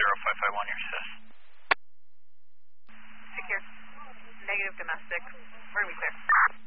0551, your sis. Take care. Negative domestic. Where are we clear?